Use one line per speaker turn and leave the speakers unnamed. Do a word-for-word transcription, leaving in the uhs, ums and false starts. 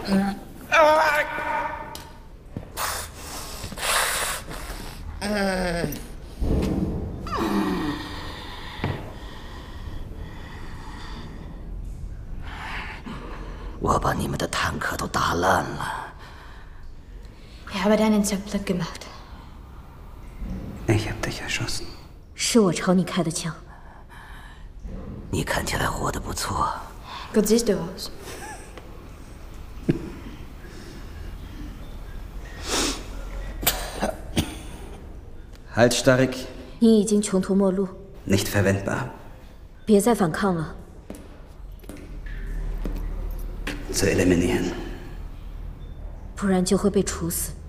嗯啊嗯。
我把你们的坦克都打烂了。
Ich habe deinen Zug platt gemacht.
Ich hab dich erschossen.
是我朝你开的枪。
你看起来活得不错。
Gut siehst du aus.
Halt stark.
你已经穷途末路，
Nicht verwendbar.
别再反抗了。
Zu eliminieren.
不然就会被处死。